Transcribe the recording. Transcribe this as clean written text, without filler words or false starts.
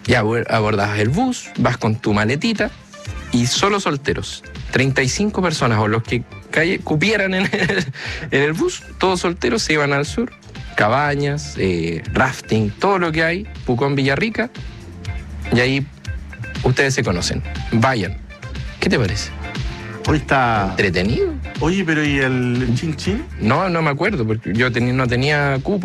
Ya abordas el bus, vas con tu maletita y solo solteros. 35 personas o los que cupieran en el bus, todos solteros se iban al sur. Cabañas, rafting, todo lo que hay, Pucón, Villarrica. Y ahí ustedes se conocen. Vayan. ¿Qué te parece? Hoy está... ¿Entretenido? Oye, pero ¿y el chin chin? No me acuerdo, porque yo no tenía cupo.